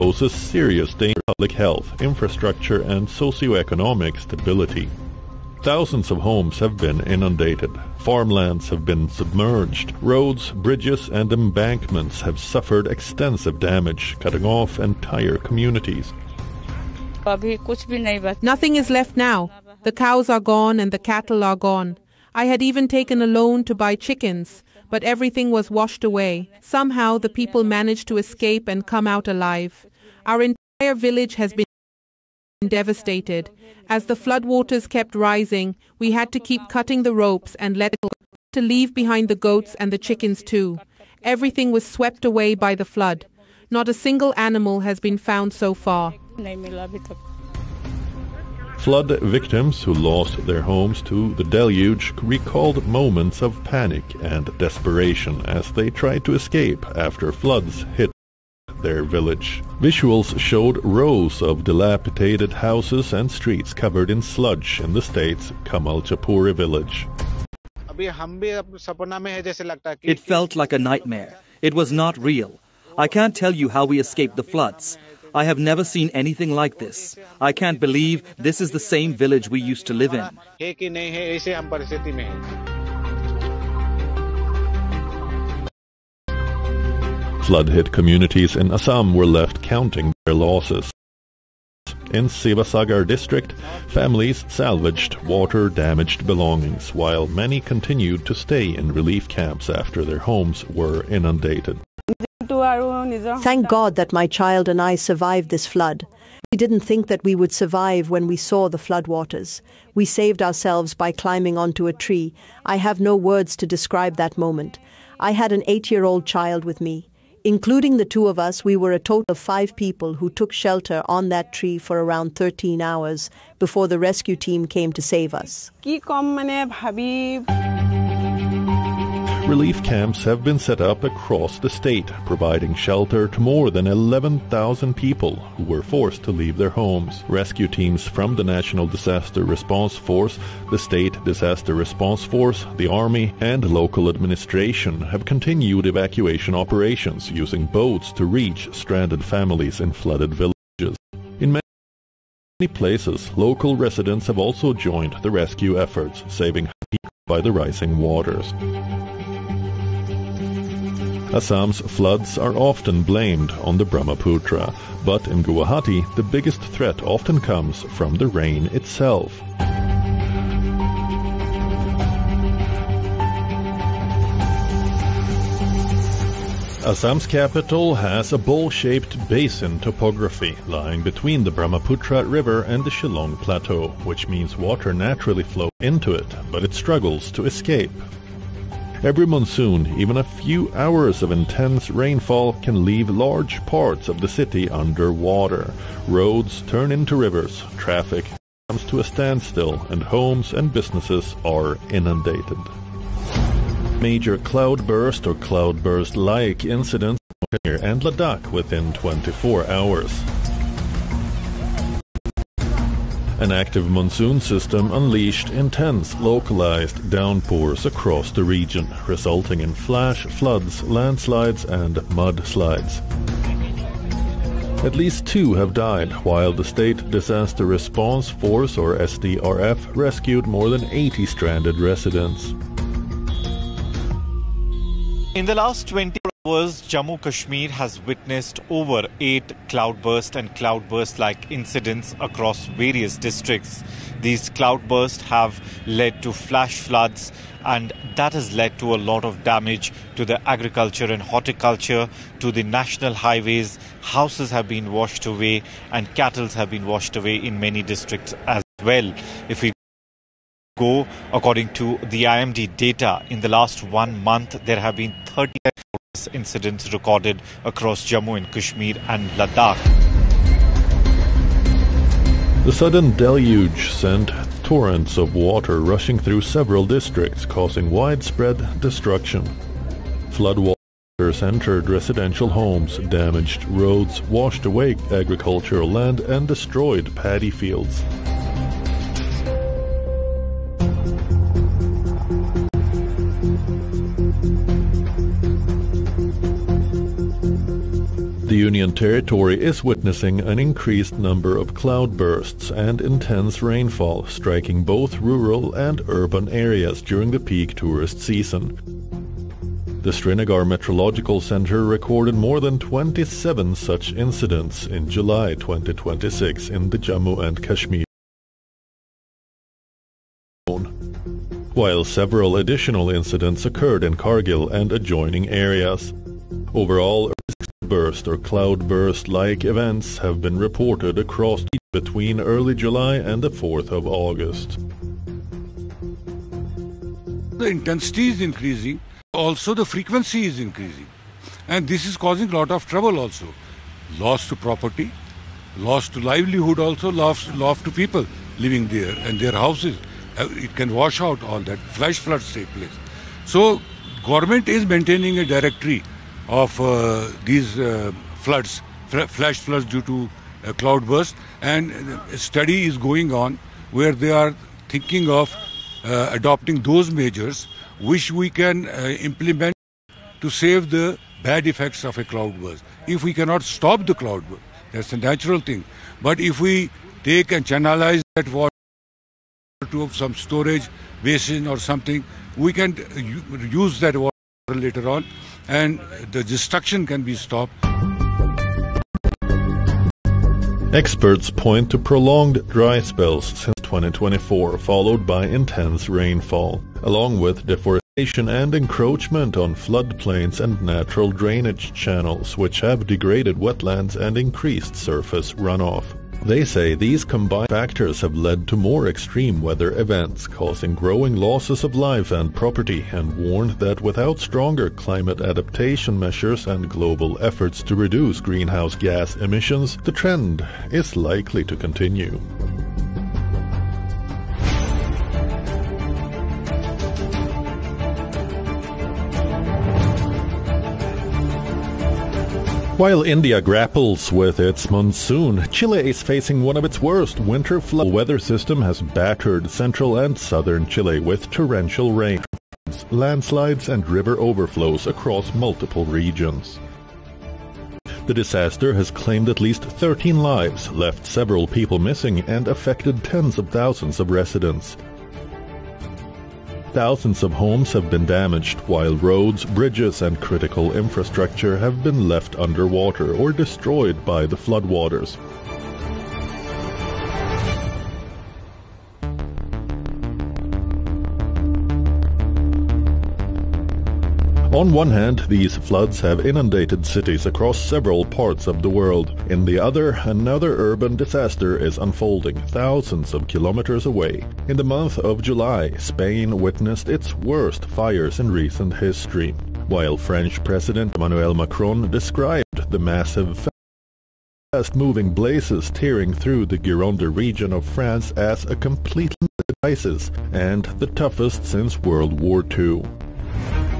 poses serious danger to public health, infrastructure, and socioeconomic stability. Thousands of homes have been inundated, farmlands have been submerged, roads, bridges, and embankments have suffered extensive damage, cutting off entire communities. Nothing is left now. The cows are gone and the cattle are gone. I had even taken a loan to buy chickens, but everything was washed away. Somehow the people managed to escape and come out alive. Our entire village has been devastated. As the floodwaters kept rising, we had to keep cutting the ropes and to leave behind the goats and the chickens too. Everything was swept away by the flood. Not a single animal has been found so far. Flood victims who lost their homes to the deluge recalled moments of panic and desperation as they tried to escape after floods hit their village. Visuals showed rows of dilapidated houses and streets covered in sludge in the state's Kamalchapuri village. It felt like a nightmare. It was not real. I can't tell you how we escaped the floods. I have never seen anything like this. I can't believe this is the same village we used to live in. Flood-hit communities in Assam were left counting their losses. In Sivasagar district, families salvaged water-damaged belongings, while many continued to stay in relief camps after their homes were inundated. Thank God that my child and I survived this flood. We didn't think that we would survive when we saw the floodwaters. We saved ourselves by climbing onto a tree. I have no words to describe that moment. I had an 8-year-old child with me. Including the two of us, we were a total of 5 people who took shelter on that tree for around 13 hours before the rescue team came to save us. Relief camps have been set up across the state, providing shelter to more than 11,000 people who were forced to leave their homes. Rescue teams from the National Disaster Response Force, the State Disaster Response Force, the Army, and local administration have continued evacuation operations using boats to reach stranded families in flooded villages. In many places, local residents have also joined the rescue efforts, saving people by the rising waters. Assam's floods are often blamed on the Brahmaputra, but in Guwahati, the biggest threat often comes from the rain itself. Assam's capital has a bowl-shaped basin topography lying between the Brahmaputra River and the Shillong Plateau, which means water naturally flows into it, but it struggles to escape. Every monsoon, even a few hours of intense rainfall can leave large parts of the city underwater. Roads turn into rivers, traffic comes to a standstill, and homes and businesses are inundated. Major cloudburst or cloudburst-like incidents in Kashmir and Ladakh within 24 hours. An active monsoon system unleashed intense localized downpours across the region, resulting in flash floods, landslides, and mudslides. At least 2 have died, while the State Disaster Response Force, or SDRF, rescued more than 80 stranded residents. In the last 20 hours, Jammu Kashmir has witnessed over 8 cloudburst and cloudburst-like incidents across various districts. These cloudbursts have led to flash floods, and that has led to a lot of damage to the agriculture and horticulture, to the national highways. Houses have been washed away and cattle have been washed away in many districts as well. If we go according to the IMD data, in the last 1 month there have been 30 incidents recorded across Jammu and Kashmir and Ladakh. The sudden deluge sent torrents of water rushing through several districts, causing widespread destruction. Floodwaters entered residential homes, damaged roads, washed away agricultural land, and destroyed paddy fields. The Union Territory is witnessing an increased number of cloudbursts and intense rainfall, striking both rural and urban areas during the peak tourist season. The Srinagar Meteorological Center recorded more than 27 such incidents in July 2026 in the Jammu and Kashmir, while several additional incidents occurred in Kargil and adjoining areas. Overall, burst or cloudburst-like events have been reported across between early July and the 4th of August. The intensity is increasing, also the frequency is increasing, and this is causing a lot of trouble also. Loss to property, loss to livelihood also, loss to people living there and their houses. It can wash out all that, flash floods take place. So government is maintaining a directory of these floods, flash floods due to cloudburst, and a study is going on where they are thinking of adopting those measures which we can implement to save the bad effects of a cloudburst. If we cannot stop the cloudburst, that's a natural thing, but if we take and channelize that water to some storage basin or something, we can use that water later on, and the destruction can be stopped. Experts point to prolonged dry spells since 2024, followed by intense rainfall, along with deforestation and encroachment on floodplains and natural drainage channels, which have degraded wetlands and increased surface runoff. They say these combined factors have led to more extreme weather events, causing growing losses of life and property, and warned that without stronger climate adaptation measures and global efforts to reduce greenhouse gas emissions, the trend is likely to continue. While India grapples with its monsoon, Chile is facing one of its worst winter floods. The weather system has battered central and southern Chile with torrential rain, landslides and river overflows across multiple regions. The disaster has claimed at least 13 lives, left several people missing, and affected tens of thousands of residents. Thousands of homes have been damaged, while roads, bridges, and critical infrastructure have been left underwater or destroyed by the floodwaters. On one hand, these floods have inundated cities across several parts of the world. In the other, another urban disaster is unfolding thousands of kilometers away. In the month of July, Spain witnessed its worst fires in recent history, while French President Emmanuel Macron described the massive, fast-moving blazes tearing through the Gironde region of France as a complete crisis and the toughest since World War II.